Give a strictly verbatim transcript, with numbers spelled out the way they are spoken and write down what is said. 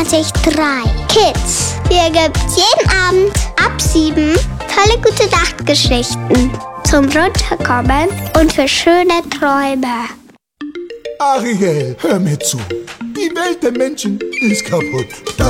drei Kids. Hier gibt's jeden Abend ab sieben tolle gute Nachtgeschichten zum Runterkommen und für schöne Träume. Ariel, hör mir zu. Die Welt der Menschen ist kaputt. Das